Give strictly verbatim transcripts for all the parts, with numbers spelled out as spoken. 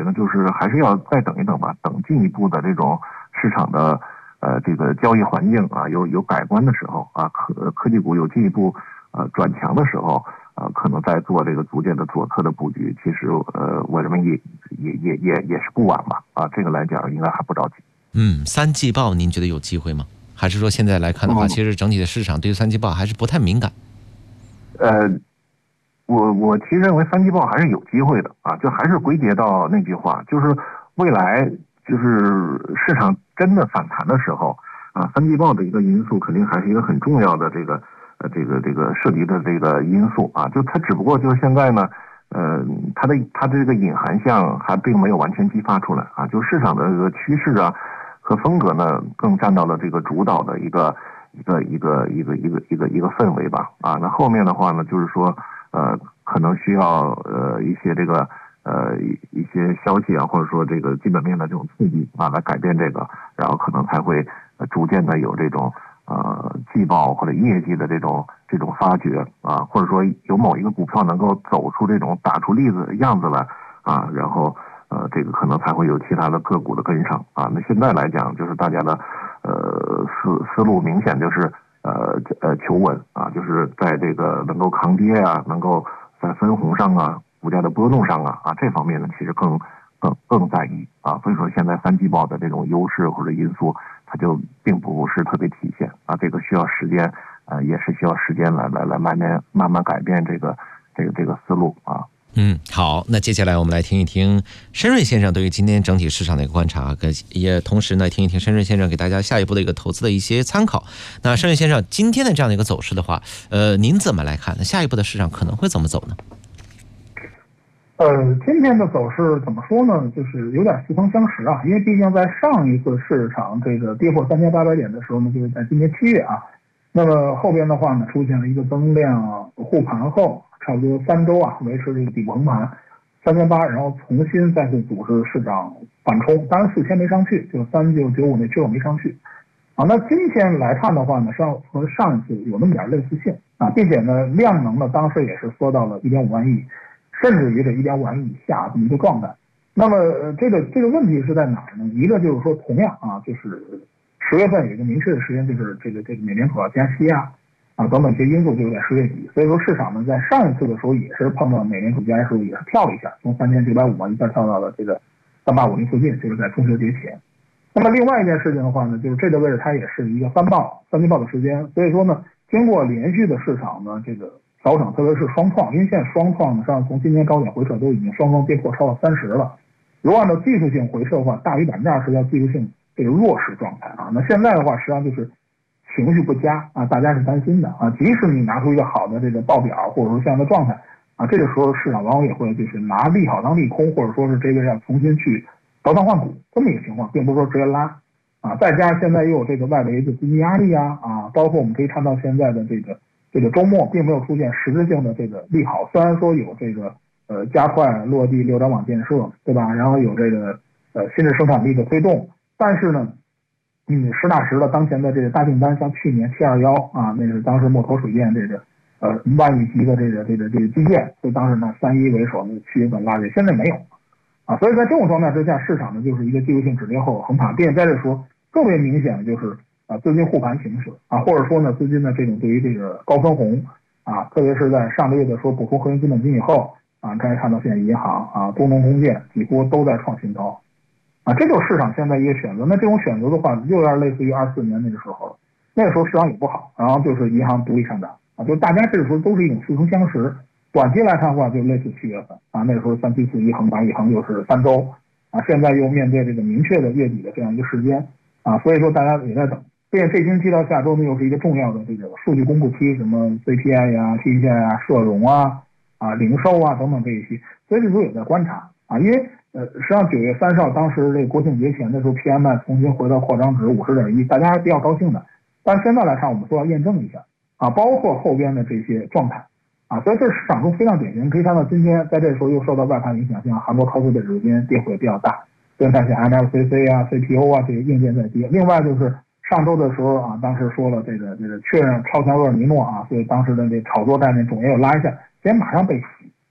觉呢，就是还是要再等一等吧，等进一步的这种市场的呃这个交易环境啊有有改观的时候啊，科科技股有进一步呃转强的时候。呃，可能在做这个逐渐的左侧的布局，其实呃，我认为也也也也也是不晚吧。啊，这个来讲应该还不着急。 嗯，三季报您觉得有机会吗？还是说现在来看的话，嗯、其实整体的市场对于三季报还是不太敏感？ 呃，我我其实认为三季报还是有机会的啊，就还是归结到那句话，就是未来就是市场真的反弹的时候啊，三季报的一个因素肯定还是一个很重要的这个。呃，这个这个涉及的这个因素啊，就它只不过就是现在呢，呃，它的它的这个隐含项还并没有完全激发出来啊，就市场的这个趋势啊和风格呢，更占到了这个主导的一个一个一个一个一个一个一个氛围吧啊，那后面的话呢，就是说呃，可能需要呃一些这个呃一一些消息啊，或者说这个基本面的这种刺激啊，来改变这个，然后可能才会呃逐渐的有这种。呃，季报或者业绩的这种这种发掘啊，或者说有某一个股票能够走出这种打出例子样子来啊，然后呃，这个可能才会有其他的个股的跟上啊。那现在来讲，就是大家的呃思思路明显就是呃呃求稳啊，就是在这个能够抗跌啊，能够在分红上啊，股价的波动上啊啊这方面呢，其实更更更在意啊。所以说，现在三季报的这种优势或者因素。它就并不是特别体现啊，这个需要时间，呃，也是需要时间来来来慢慢慢慢改变这个这个这个思路啊。 嗯，好，那接下来我们来听一听申瑞先生对于今天整体市场的一个观察，跟也同时呢听一听申瑞先生给大家下一步的一个投资的一些参考。那申瑞先生今天的这样的一个走势的话，呃，您怎么来看？那下一步的市场可能会怎么走呢？ 呃，今天的走势怎么说呢？就是有点似曾相识啊，因为毕竟在上一次市场这个跌破三千八百点的时候呢，就是在今年七月啊。那么后边的话呢，出现了一个增量护盘后，差不多三周啊，维持这个底部横盘三千八，然后重新再次组织市场反冲，当然四千没上去，就三九九五那区我没上去啊。那今天来看的话呢，上和上一次有那么点类似性啊，并且呢，量能呢当时也是缩到了一点五万亿。甚至于这一点五万亿以下这么一个状态，那么、呃、这个这个问题是在哪儿呢？一个就是说，同样啊，就是十月份有一个明确的时间，就是这个这个美联储要加息啊啊等等一些因素，就是在十月底。所以说市场呢，在上一次的时候也是碰到美联储加息的时候，也是跳了一下，从三千九百五啊一下跳到了这个三八五零附近，就是在中秋节前。那么另外一件事情的话呢，就是这个位置它也是一个三报三季报的时间，所以说呢，经过连续的市场呢这个。调整，特别是双创，因为现在双创呢，实际上从今年高点回撤都已经双双跌破超过三十了。如果按照技术性回撤的话，大于百分之二十叫技术性这个弱势状态啊。那现在的话，实际上就是情绪不佳啊，大家是担心的啊。即使你拿出一个好的这个报表或者说这样的状态啊，这个时候市场往往也会就是拿利好当利空，或者说是这个要重新去调仓换股这么一个情况，并不是说直接拉啊。再加上现在又有这个外围的资金压力啊啊，包括我们可以看到现在的这个。这个周末并没有出现实质性的这个利好，虽然说有这个呃加快落地六张网建设，对吧？然后有这个呃新质生产力的推动，但是呢，嗯，实打实的当前的这个大订单，像去年七二幺啊，那是当时木头水电这个呃万亿级的这个这个这个基建，所以当时呢三一为首的七月份拉跌，现在没有啊，所以在这种状态之下，市场呢就是一个技术性止跌后横盘，并且在这说更为明显的就是啊资金护盘形势啊，或者说呢资金的这种对于这个高分红啊，特别是在上个月的说补充核心资本金以后啊，大家看到现在银行啊、中农工建几乎都在创新高。啊，这就是市场现在一个选择。那这种选择的话，又有点类似于二四年那个时候了。那个时候市场也不好，然后就是银行独立上涨啊，就大家这个时候都是一种似曾相识。短期来看的话，就类似七月份啊，那个时候三七四一横八一横又是三周啊，现在又面对这个明确的月底的这样一个时间啊，所以说大家也在等。并且这星期到下周呢，又是一个重要的这个数据公布期，什么 C P I 呀、P C I 啊、社融啊、啊零售啊等等这一些，所以这时候也在观察啊，因为。呃，实际上九月三十号，当时这个国庆节前的时候 ，P M I 重新回到扩张值五十点一，大家还比较高兴的。但是现在来看，我们说要验证一下啊，包括后边的这些状态啊，所以这是市场中非常典型。可以看到，今天在这时候又受到外盘影响，像韩国 cos 的指数今天跌幅也比较大，跟看像 M L C C 啊、C P O 啊这些硬件在跌。另外就是上周的时候啊，当时说了这个这个确认超强厄尔尼诺啊，所以当时的这炒作概念总也有拉一下，今天马上被洗。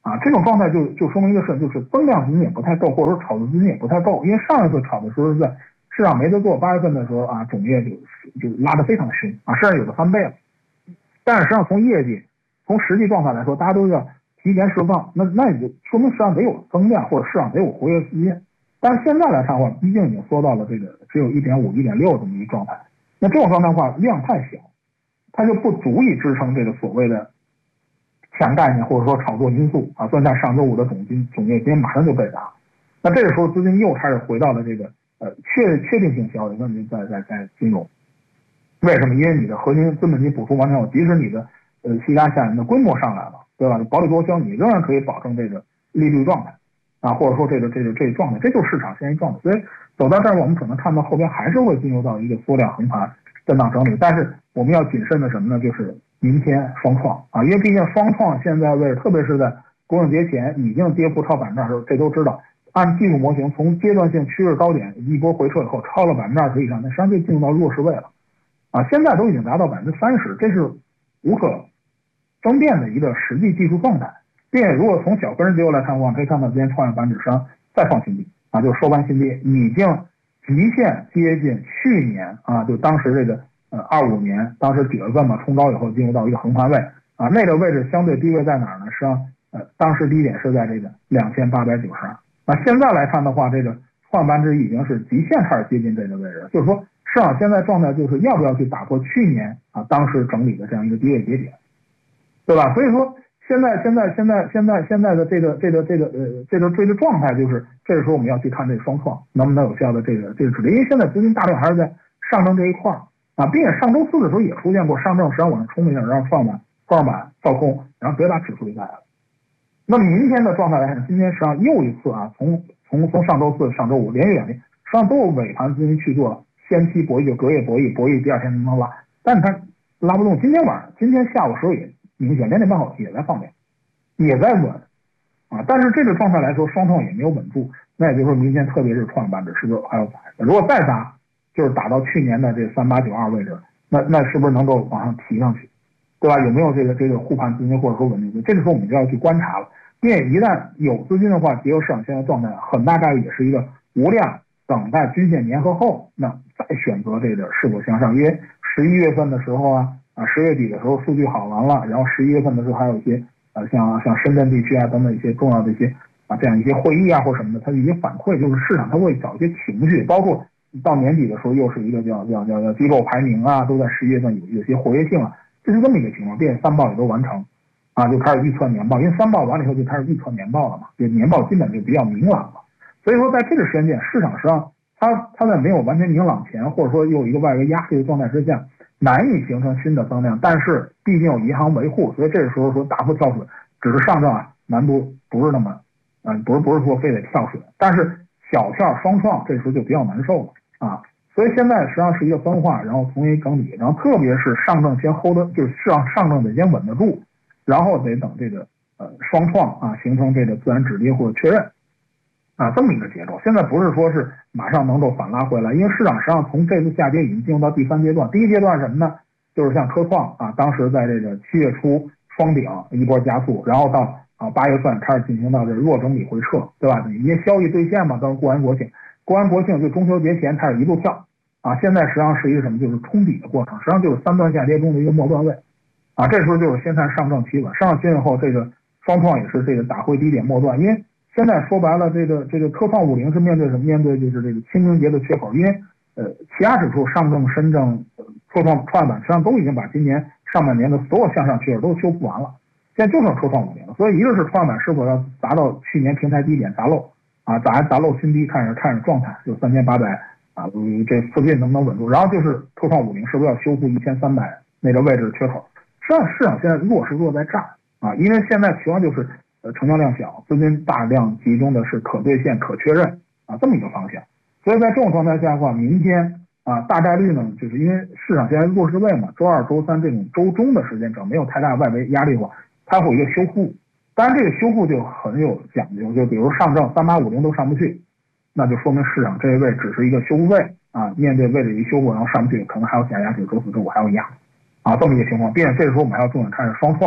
啊，这种状态就就说明一个事，就是增量资金也不太够，或者说炒作资金也不太够。因为上一次炒的时候是在市场没得做，八月份的时候啊，种业就就拉得非常凶啊，甚至有的翻倍了。但是实际上从业绩、从实际状态来说，大家都要提前释放，那那也就说明市场得有增量，或者市场得有活跃资金。但是现在来看的话，毕竟已经缩到了这个只有 一点五、一点六 这么一个状态。那这种状态的话，量太小，它就不足以支撑这个所谓的强概念或者说炒作因素啊。所以在上周五的总金总业金马上就被砸，那这个时候资金又开始回到了这个呃确确定性交易问题，在在在金融。为什么？因为你的核心资本金补充完成后，即使你的呃细压下你的规模上来了，对吧？薄利多销，你仍然可以保证这个利率状态啊，或者说这个这个这个状态，这就是市场现在状态。所以走到这儿，我们可能看到后边还是会进入到一个缩量横盘震荡整理，但是我们要谨慎的什么呢？就是明天双创啊，因为毕竟双创现在位置，特别是在国庆节前已经跌幅超百分之二十，这都知道。按技术模型，从阶段性趋势高点一波回撤以后，超了百分之二十以上，那实际上就进入到弱势位了啊！现在都已经达到百分之三十，这是无可争辩的一个实际技术状态。并且如果从小个人结构来看的话，可以看到今天创业板指数再创新低啊，就是收盘新低，已经极限接近去年啊，就当时这个呃二五年当时几月份嘛，冲高以后进入到一个横盘位啊，那个位置相对低位在哪儿呢？实际上呃当时低点是在这个两千八百九十二。那现在来看的话，这个创板指已经是极限开始接近这个位置，就是说市场现在状态就是要不要去打破去年啊当时整理的这样一个低位节点，对吧？所以说现在现在现在现在现在的这个这个这个呃这个这个状态就是，这个时候我们要去看这个双创能不能有效的这个这个指令，因为现在资金大量还是在上证这一块啊，并且上周四的时候也出现过上证实际上往上冲了一下，然后创板创板造空，然后直接把指数给带来了。那么明天的状态来看，今天实际上又一次啊，从从从上周四、上周五连续两天，实际上都有尾盘资金去做先期博弈，就隔夜博弈，博弈第二天能不能拉，但你看拉不动。今天晚上、今天下午时候也明显，两点半后也在放量，也在稳啊。但是这个状态来说，双创也没有稳住，那也就是说明天特别是创业板指是不是还要砸？如果再砸，就是打到去年的这三八九二位置，那那是不是能够往上提上去？对吧？有没有这个这个护盘资金或者说稳定资金？这个时候我们就要去观察了，因为一旦有资金的话，结合市场现在状态，很大概率也是一个无量等待均线粘合后，那再选择这个是否向上。因为十一月份的时候啊啊十月底的时候数据好完了，然后十一月份的时候还有一些呃像像深圳地区啊等等一些重要的一些啊这样一些会议啊或什么的，它的一些反馈就是市场它会找一些情绪，包括到年底的时候又是一个叫叫叫叫机构排名啊，都在十一月份有有些活跃性了。这是这么一个情况，并且三报也都完成，啊，就开始预测年报，因为三报完了以后就开始预测年报了嘛，就年报基本就比较明朗了。所以说，在这个时间点，市场实际上它它在没有完全明朗前，或者说又有一个外围压力的状态之下，难以形成新的增量。但是毕竟有银行维护，所以这个时候说大幅跳水，只是上证啊难度不是那么，嗯，不是不是说非得跳水，但是小跳双创这时候就比较难受了啊。所以现在实际上是一个分化，然后重新整理，然后特别是上证先 hold 得，就是让上证得先稳得住，然后得等这个呃双创啊形成这个自然止跌或者确认啊这么一个节奏。现在不是说是马上能够反拉回来，因为市场实际上从这次下跌已经进入到第三阶段。第一阶段是什么呢？就是像科创啊，当时在这个七月初双顶一波加速，然后到啊八月份开始进行到这弱整理回撤，对吧？一些交易兑现嘛，到过完国庆。过完国庆就中秋节前开始一路跳啊，现在实际上是一个什么？就是冲底的过程，实际上就是三段下跌中的一个末段位啊。这时候就是先看上证企稳，上证企稳后，这个双创也是这个打回低点末段。因为现在说白了，这个这个科创五零是面对什么？面对就是这个清明节的缺口。因为呃，其他指数上证、深证、科创、创业板实际上都已经把今年上半年的所有向上缺口都修复完了，现在就剩科创五零了。所以一个是创业板是否要达到去年平台低点砸漏。啊，砸砸漏新低，看着看着状态，就三千八百啊，这附近能不能稳住？然后就是科创五零是不是要修复一千三百那个位置的缺口？实际上市场现在弱是弱在这儿啊，因为现在情况就是呃成交量小，资金大量集中的是可兑现、可确认啊这么一个方向。所以在这种状态下的话，明天啊大概率呢，就是因为市场现在弱势位嘛，周二、周三这种周中的时间，只要没有太大外围压力的话，它会有一个修复。当然这个修复就很有讲究，就比如上证三八五零都上不去，那就说明市场这一位只是一个修复位啊，面对位置一修复，然后上不去，可能还有下压，就周四周五还要压啊这么一个情况。并且这时候我们还要重点看双创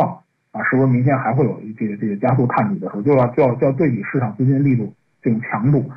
啊，是不是明天还会有这个这个加速探底的时候，就要就要就要对比市场资金力度这种强度。